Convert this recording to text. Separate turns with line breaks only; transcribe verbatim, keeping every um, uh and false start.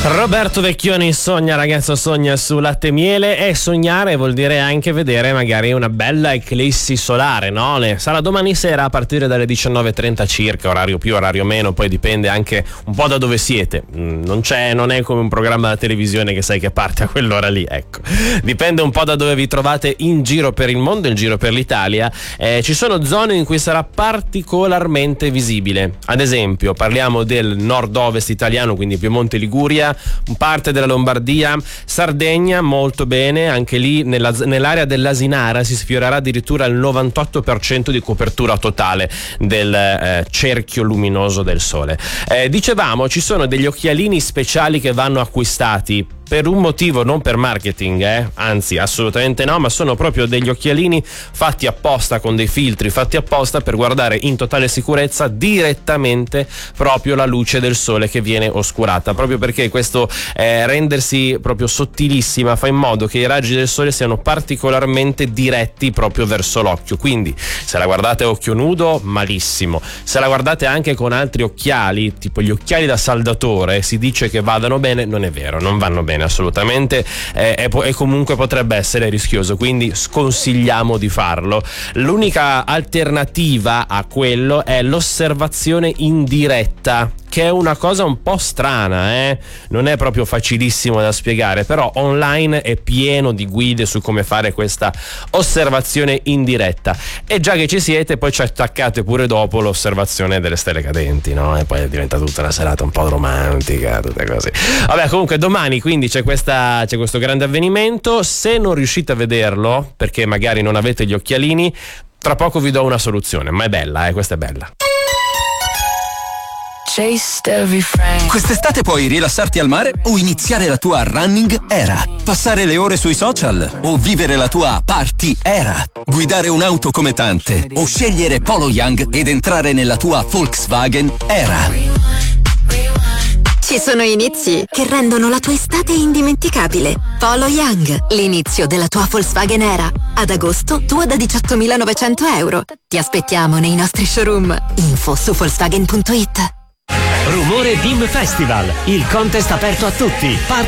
Roberto Vecchioni sogna, ragazzo, sogna su Latte e Miele, e sognare vuol dire anche vedere magari una bella eclissi solare, no? Sarà domani sera a partire dalle diciannove e trenta circa, orario più, orario meno, poi dipende anche un po' da dove siete. Non c'è, non è come un programma da televisione che sai che parte a quell'ora lì, ecco. Dipende un po' da dove vi trovate in giro per il mondo, in giro per l'Italia. Eh, ci sono zone in cui sarà particolarmente visibile. Ad esempio, parliamo del nord-ovest italiano, quindi Piemonte, Liguria, parte della Lombardia, Sardegna, molto bene, anche lì nella, nell'area dell'Asinara si sfiorerà addirittura il novantotto per cento di copertura totale del eh, cerchio luminoso del sole. Eh, dicevamo, ci sono degli occhialini speciali che vanno acquistati per un motivo, non per marketing, eh? Anzi, assolutamente no, ma sono proprio degli occhialini fatti apposta, con dei filtri fatti apposta per guardare in totale sicurezza direttamente proprio la luce del sole che viene oscurata, proprio perché questo eh, rendersi proprio sottilissima fa in modo che i raggi del sole siano particolarmente diretti proprio verso l'occhio. Quindi se la guardate a occhio nudo, malissimo. Se la guardate anche con altri occhiali, tipo gli occhiali da saldatore, si dice che vadano bene, non è vero, non vanno bene assolutamente, eh, e, e comunque potrebbe essere rischioso, quindi sconsigliamo di farlo. L'unica alternativa a quello è l'osservazione in diretta, che è una cosa un po' strana, eh? Non è proprio facilissimo da spiegare, però online è pieno di guide su come fare questa osservazione in diretta. E già che ci siete, poi ci attaccate pure dopo l'osservazione delle stelle cadenti, no? E poi diventa tutta una serata un po' romantica, tutte così. Vabbè, comunque domani quindi c'è questa c'è questo grande avvenimento. Se non riuscite a vederlo, perché magari non avete gli occhialini, tra poco vi do una soluzione, ma è bella, eh? Questa è bella.
Quest'estate puoi rilassarti al mare o iniziare la tua running era, passare le ore sui social o vivere la tua party era, guidare un'auto come tante o scegliere Polo Young ed entrare nella tua Volkswagen era.
Ci sono inizi che rendono la tua estate indimenticabile. Polo Young, l'inizio della tua Volkswagen era. Ad agosto, tua da diciottomilanovecento euro. Ti aspettiamo nei nostri showroom. Info su Volkswagen punto it.
Rumore Bim Festival, il contest aperto a tutti. Part-